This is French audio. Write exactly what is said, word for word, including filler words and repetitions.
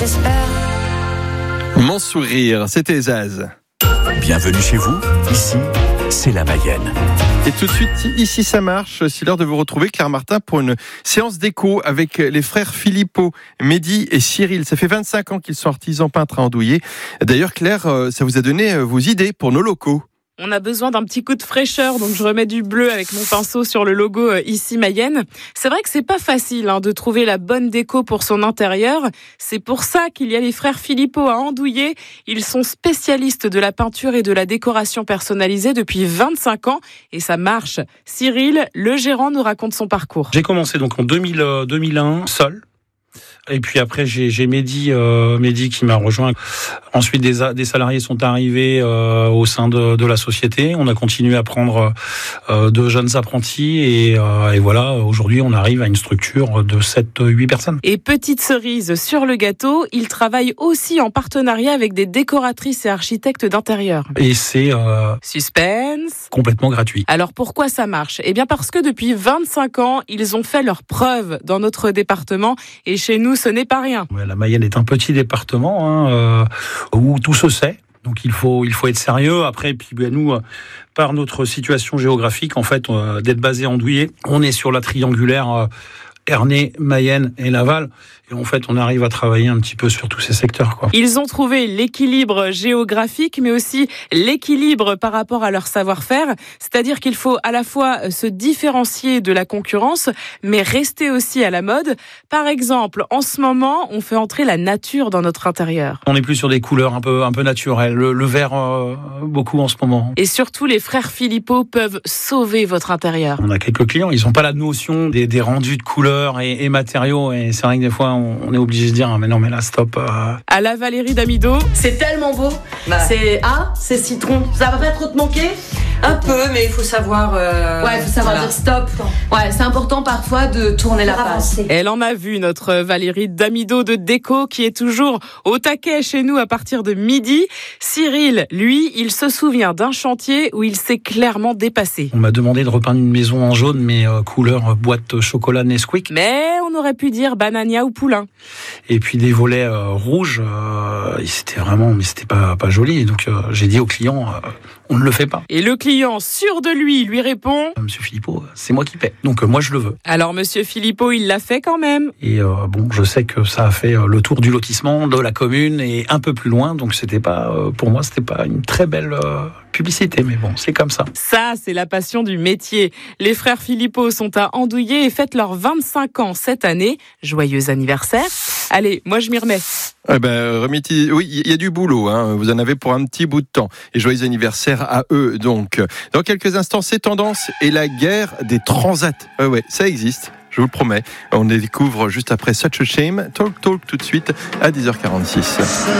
Mon sourire, c'était Zaz. Bienvenue chez vous, ici, c'est la Mayenne. Et tout de suite, ici ça marche, c'est l'heure de vous retrouver, Claire Martin, pour une séance d'écho avec les frères Philippot, Mehdi et Cyril. Ça fait vingt-cinq ans qu'ils sont artisans peintres à Andouillé. D'ailleurs, Claire, ça vous a donné vos idées pour nos locaux. On a besoin d'un petit coup de fraîcheur, donc je remets du bleu avec mon pinceau sur le logo ici Mayenne. C'est vrai que c'est pas facile hein, de trouver la bonne déco pour son intérieur. C'est pour ça qu'il y a les frères Philippot à Andouillé. Ils sont spécialistes de la peinture et de la décoration personnalisée depuis vingt-cinq ans et ça marche. Cyril, le gérant, nous raconte son parcours. J'ai commencé donc en deux mille, deux mille un, seul. Et puis après, j'ai, j'ai Mehdi, euh, Mehdi qui m'a rejoint. Ensuite, des, des salariés sont arrivés euh, au sein de, de la société. On a continué à prendre euh, de jeunes apprentis. Et, euh, et voilà, aujourd'hui, on arrive à une structure de sept huit personnes. Et petite cerise sur le gâteau, il travaille aussi en partenariat avec des décoratrices et architectes d'intérieur. Et c'est... Euh, Suspense. Complètement gratuit. Alors pourquoi ça marche ? Eh bien parce que depuis vingt-cinq ans, ils ont fait leurs preuves dans notre département. Et chez nous, ce n'est pas rien. La Mayenne est un petit département hein, euh, où tout se sait. Donc il faut il faut être sérieux. Après, puis ben, nous, euh, par notre situation géographique, en fait, euh, d'être basé à Andouillé, on est sur la triangulaire euh, Ernée, Mayenne et Laval. Et en fait, on arrive à travailler un petit peu sur tous ces secteurs, quoi. Ils ont trouvé l'équilibre géographique, mais aussi l'équilibre par rapport à leur savoir-faire. C'est-à-dire qu'il faut à la fois se différencier de la concurrence, mais rester aussi à la mode. Par exemple, en ce moment, on fait entrer la nature dans notre intérieur. On est plus sur des couleurs un peu, un peu naturelles. Le, le vert, euh, beaucoup en ce moment. Et surtout, les frères Philippot peuvent sauver votre intérieur. On a quelques clients, ils n'ont pas la notion des, des rendus de couleurs et, et matériaux. Et c'est vrai que des fois, on on est obligé de dire ah, mais non mais là stop. Euh... À la Valérie Damido, c'est tellement beau. Bah. C'est ah, c'est citron. Ça va pas trop te manquer ? Un peu, mais il faut savoir. Euh... Ouais, il faut savoir voilà. dire stop. Ouais, c'est important parfois de tourner la page. Elle en a vu notre Valérie Damido de déco qui est toujours au taquet chez nous à partir de midi. Cyril, lui, il se souvient d'un chantier où il s'est clairement dépassé. On m'a demandé de repeindre une maison en jaune, mais euh, couleur boîte chocolat Nesquik. Mais on aurait pu dire banania ou poulain. Et puis des volets euh, rouges, euh, c'était vraiment, mais c'était pas pas joli. Donc euh, j'ai dit au client, euh, on ne le fait pas. Et le client, sûr de lui, lui répond Monsieur Philippot, c'est moi qui paie. Donc euh, moi je le veux. Alors Monsieur Philippot, il l'a fait quand même. Et euh, bon, je sais que ça a fait le tour du lotissement, de la commune et un peu plus loin. Donc c'était pas, euh, pour moi, c'était pas une très belle euh, publicité, mais bon, c'est comme ça. Ça, c'est la passion du métier. Les frères Philippot sont à Andouillé et fêtent leurs vingt-cinq ans cette année. Joyeux anniversaire. Allez, moi je m'y remets. Eh ben, remettez, oui, il y a du boulot, hein. Vous en avez pour un petit bout de temps. Et joyeux anniversaire à eux, donc. Dans quelques instants, c'est tendance et la guerre des transats. Ouais, ouais, ça existe, je vous le promets. On les découvre juste après Such a Shame. Talk Talk tout de suite à dix heures quarante-six.